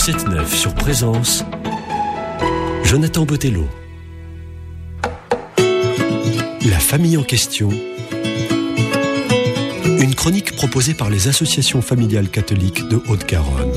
7-9 sur Présence, Jonathan Botello. La famille en question. Une chronique proposée par les associations familiales catholiques de Haute-Garonne.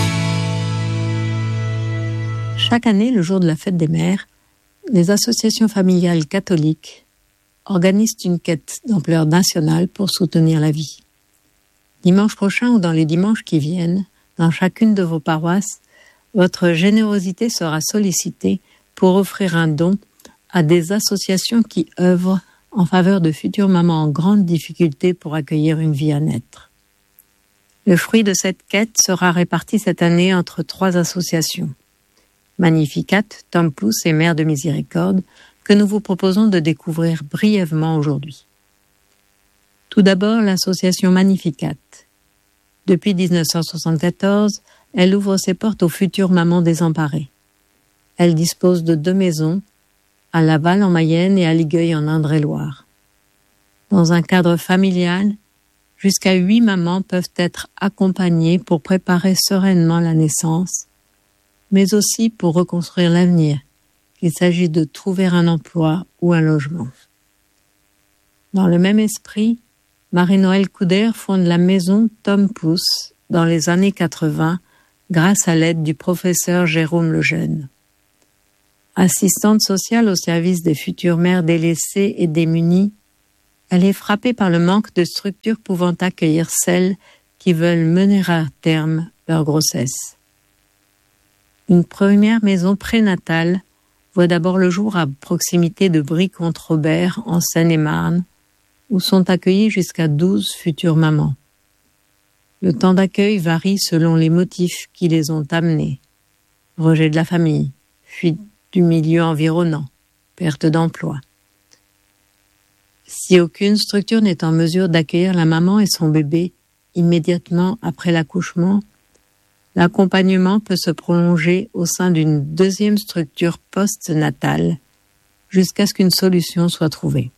Chaque année, le jour de la fête des mères, les associations familiales catholiques organisent une quête d'ampleur nationale pour soutenir la vie. Dimanche prochain ou dans les dimanches qui viennent, dans chacune de vos paroisses, votre générosité sera sollicitée pour offrir un don à des associations qui œuvrent en faveur de futures mamans en grande difficulté pour accueillir une vie à naître. Le fruit de cette quête sera réparti cette année entre 3 associations. Magnificat, Tom Pouce et Mère de Miséricorde, que nous vous proposons de découvrir brièvement aujourd'hui. Tout d'abord, l'association Magnificat. Depuis 1974, elle ouvre ses portes aux futures mamans désemparées. Elle dispose de 2 maisons, à Laval en Mayenne et à Ligueuil en Indre-et-Loire. Dans un cadre familial, jusqu'à 8 mamans peuvent être accompagnées pour préparer sereinement la naissance, mais aussi pour reconstruire l'avenir, qu'il s'agit de trouver un emploi ou un logement. Dans le même esprit, Marie-Noël Couder fonde la maison Tom Pouce dans les années 80 grâce à l'aide du professeur Jérôme Lejeune. Assistante sociale au service des futures mères délaissées et démunies, elle est frappée par le manque de structures pouvant accueillir celles qui veulent mener à terme leur grossesse. Une première maison prénatale voit d'abord le jour à proximité de Brie-contre-Robert en Seine-et-Marne, où sont accueillies jusqu'à 12 futures mamans. Le temps d'accueil varie selon les motifs qui les ont amenées. Rejet de la famille, fuite du milieu environnant, perte d'emploi. Si aucune structure n'est en mesure d'accueillir la maman et son bébé immédiatement après l'accouchement, l'accompagnement peut se prolonger au sein d'une 2e structure post-natale jusqu'à ce qu'une solution soit trouvée.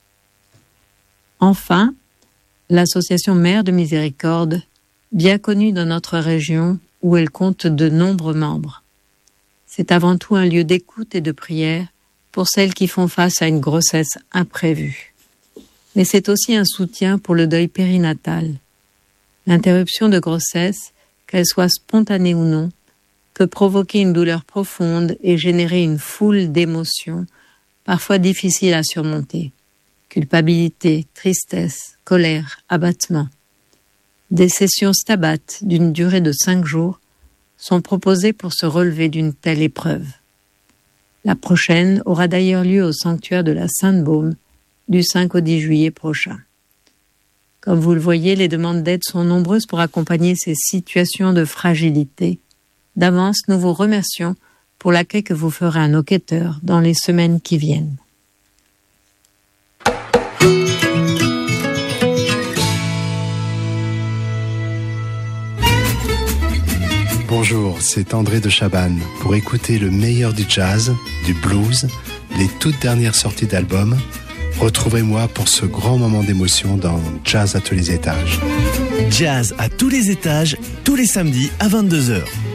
Enfin, l'association Mère de Miséricorde, bien connue dans notre région où elle compte de nombreux membres. C'est avant tout un lieu d'écoute et de prière pour celles qui font face à une grossesse imprévue. Mais c'est aussi un soutien pour le deuil périnatal. L'interruption de grossesse, qu'elle soit spontanée ou non, peut provoquer une douleur profonde et générer une foule d'émotions, parfois difficiles à surmonter. Culpabilité, tristesse, colère, abattement. Des sessions Stabat d'une durée de 5 jours sont proposées pour se relever d'une telle épreuve. La prochaine aura d'ailleurs lieu au sanctuaire de la Sainte-Baume du 5 au 10 juillet prochain. Comme vous le voyez, les demandes d'aide sont nombreuses pour accompagner ces situations de fragilité. D'avance, nous vous remercions pour l'accueil que vous ferez à nos quêteurs dans les semaines qui viennent. Bonjour, c'est André de Chabannes. Pour écouter le meilleur du jazz, du blues, les toutes dernières sorties d'albums, retrouvez-moi pour ce grand moment d'émotion dans Jazz à tous les étages. Jazz à tous les étages, tous les samedis à 22h.